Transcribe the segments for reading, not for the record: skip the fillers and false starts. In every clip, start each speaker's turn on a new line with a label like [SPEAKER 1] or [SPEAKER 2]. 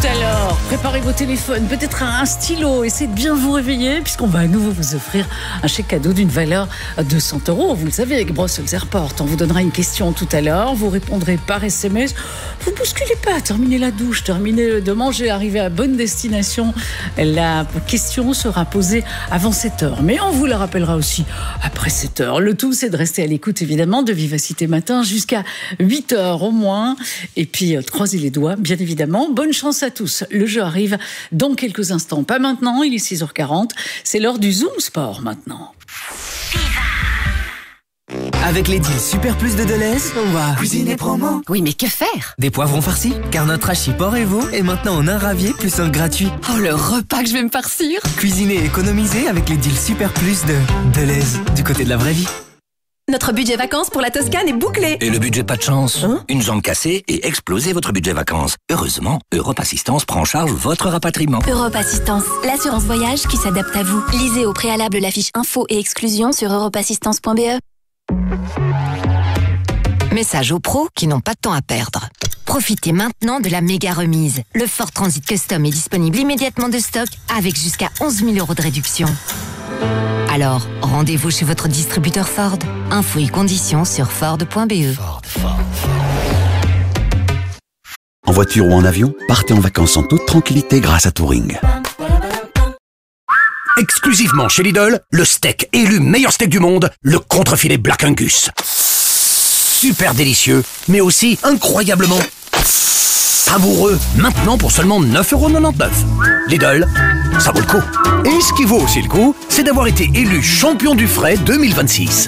[SPEAKER 1] tout à l'heure, préparez vos téléphones, peut-être un stylo, essayez de bien vous réveiller puisqu'on va à nouveau vous offrir un chèque cadeau d'une valeur de 100 €. Vous le savez, avec Brussels Airport, on vous donnera une question tout à l'heure, vous répondrez par SMS. Vous bousculez pas, terminez la douche, terminez de manger, arrivez à bonne destination. La question sera posée avant 7 h, mais on vous la rappellera aussi après 7 h. Le tout, c'est de rester à l'écoute évidemment de Vivacité Matin jusqu'à 8 h au moins. Et puis, croisez les doigts, bien évidemment. Bonne chance à tous. Le jeu arrive dans quelques instants. Pas maintenant, il est 6 h 40. C'est l'heure du Zoom Sport maintenant.
[SPEAKER 2] Avec les deals Super Plus de Deleuze, on va cuisiner promo.
[SPEAKER 3] Oui, mais que faire?
[SPEAKER 2] Des poivrons farcis, car notre hachis porc et veau est maintenant en un ravier plus un gratuit.
[SPEAKER 3] Oh, le repas que je vais me farcir!
[SPEAKER 2] Cuisiner et économiser avec les deals Super Plus de Deleuze, du côté de la vraie vie.
[SPEAKER 3] Notre budget vacances pour la Toscane est bouclé.
[SPEAKER 4] Et le budget pas de chance, une jambe cassée et exploser votre budget vacances. Heureusement, Europe Assistance prend en charge votre rapatriement.
[SPEAKER 5] Europe Assistance, l'assurance voyage qui s'adapte à vous. Lisez au préalable la fiche info et exclusion sur europeassistance.be.
[SPEAKER 6] Message aux pros qui n'ont pas de temps à perdre. Profitez maintenant de la méga remise. Le Ford Transit Custom est disponible immédiatement de stock avec jusqu'à 11 000 € de réduction. Alors, rendez-vous chez votre distributeur Ford. Infos et conditions sur Ford.be.
[SPEAKER 7] En voiture ou en avion, partez en vacances en toute tranquillité grâce à Touring.
[SPEAKER 4] Exclusivement chez Lidl, le steak élu meilleur steak du monde, le contrefilet Black Angus. Super délicieux, mais aussi incroyablement savoureux. Maintenant pour seulement 9,99 €. Lidl, ça vaut le coup. Et ce qui vaut aussi le coup, c'est d'avoir été élu champion du frais 2026.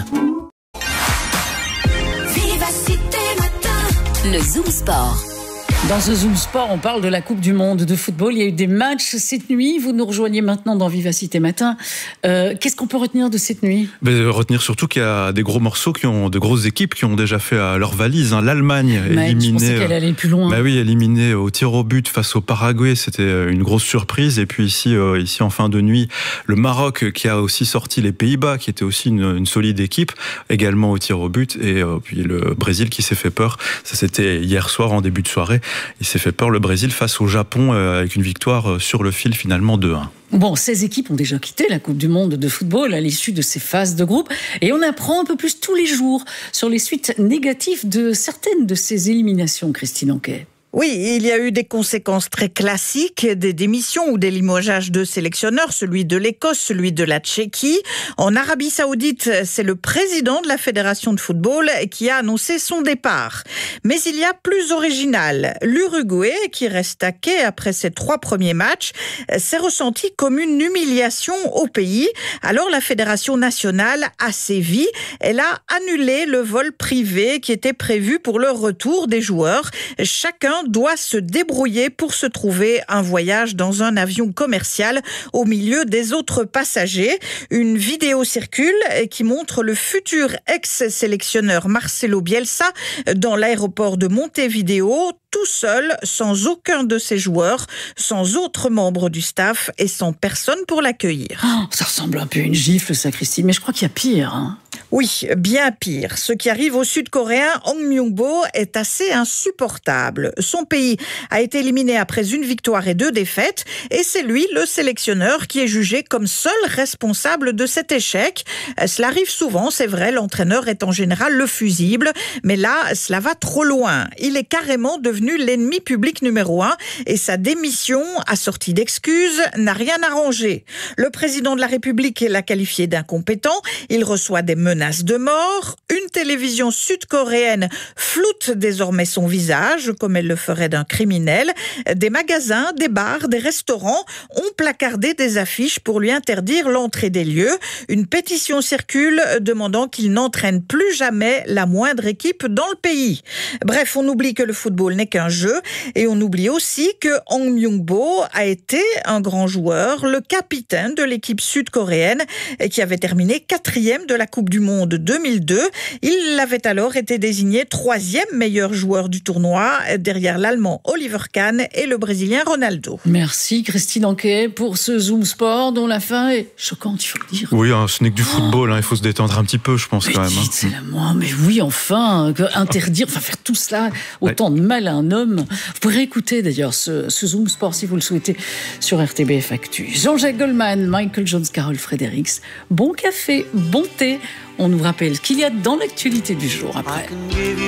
[SPEAKER 5] Le Zoom Sport.
[SPEAKER 1] Dans ce Zoom Sport, on parle de la Coupe du Monde de football. Il y a eu des matchs cette nuit. Vous nous rejoignez maintenant dans Vivacité Matin. Qu'est-ce qu'on peut retenir de cette nuit ?
[SPEAKER 8] Retenir surtout qu'il y a des gros morceaux, de grosses équipes qui ont déjà fait leur valise. L'Allemagne éliminée. Je
[SPEAKER 1] pensais qu'elle allait plus loin.
[SPEAKER 8] Éliminée au tir au but face au Paraguay. C'était une grosse surprise. Et puis ici en fin de nuit, le Maroc qui a aussi sorti les Pays-Bas, qui était aussi une solide équipe, également au tir au but. Et puis le Brésil qui s'est fait peur. Ça, c'était hier soir en début de soirée. Il s'est fait peur, le Brésil, face au Japon, avec une victoire sur le fil, finalement, 2-1.
[SPEAKER 1] Bon, 16 équipes ont déjà quitté la Coupe du Monde de football à l'issue de ces phases de groupe. Et on apprend un peu plus tous les jours sur les suites négatives de certaines de ces éliminations, Christine Anquet.
[SPEAKER 9] Oui, il y a eu des conséquences très classiques, des démissions ou des limogeages de sélectionneurs, celui de l'Écosse, celui de la Tchéquie. En Arabie Saoudite, c'est le président de la Fédération de football qui a annoncé son départ. Mais il y a plus original. L'Uruguay, qui reste taqué après ses 3 premiers matchs, s'est ressenti comme une humiliation au pays. Alors la Fédération nationale a sévi. Elle a annulé le vol privé qui était prévu pour le retour des joueurs. Chacun doit se débrouiller pour se trouver un voyage dans un avion commercial au milieu des autres passagers. Une vidéo circule qui montre le futur ex-sélectionneur Marcelo Bielsa dans l'aéroport de Montevideo, tout seul, sans aucun de ses joueurs, sans autres membres du staff et sans personne pour l'accueillir.
[SPEAKER 1] Oh, ça ressemble un peu à une gifle, ça, Christine, mais je crois qu'il y a pire.
[SPEAKER 9] Oui, bien pire. Ce qui arrive au Sud-Coréen Hong Myung-bo est assez insupportable. Son pays a été éliminé après une victoire et 2 défaites, et c'est lui, le sélectionneur, qui est jugé comme seul responsable de cet échec. Cela arrive souvent, c'est vrai, l'entraîneur est en général le fusible, mais là, cela va trop loin. Il est carrément devenu l'ennemi public numéro 1, et sa démission, assortie d'excuses, n'a rien arrangé. Le président de la République l'a qualifié d'incompétent, il reçoit des menaces de mort, une télévision sud-coréenne floute désormais son visage, comme elle le ferait d'un criminel. Des magasins, des bars, des restaurants ont placardé des affiches pour lui interdire l'entrée des lieux. Une pétition circule demandant qu'il n'entraîne plus jamais la moindre équipe dans le pays. Bref, on oublie que le football n'est qu'un jeu, et on oublie aussi que Hong Myung-bo a été un grand joueur, le capitaine de l'équipe sud-coréenne, qui avait terminé 4e de la Coupe du Monde 2002. Il avait alors été désigné 3e meilleur joueur du tournoi, derrière l'Allemand Oliver Kahn et le Brésilien Ronaldo.
[SPEAKER 1] Merci Christine Anquet pour ce Zoom Sport dont la fin est choquante, il faut le dire.
[SPEAKER 8] Oui, ce n'est que du football, il faut se détendre un petit peu, je pense, quand même.
[SPEAKER 1] C'est la moi, mais oui, enfin, interdire, faire tout cela, autant de mal à un un homme. Vous pourrez écouter d'ailleurs ce Zoom Sport si vous le souhaitez sur RTBF Actu. Jean-Jacques Goldman, Michael Jones, Carole Fredericks. Bon café, bon thé. On nous rappelle qu'il y a dans l'actualité du jour après.